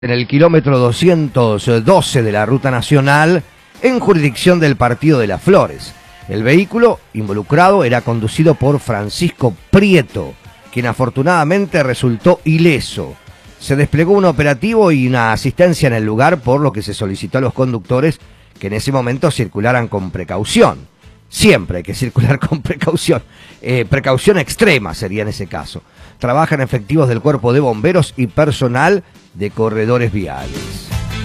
En el kilómetro 212 de la Ruta Nacional, en jurisdicción del Partido de las Flores. El vehículo involucrado era conducido por Francisco Prieto, quien afortunadamente resultó ileso. Se desplegó un operativo y una asistencia en el lugar, por lo que se solicitó a los conductores que en ese momento circularan con precaución. Siempre hay que circular con precaución. Precaución extrema sería en ese caso. Trabajan efectivos del Cuerpo de Bomberos y personal de corredores viales.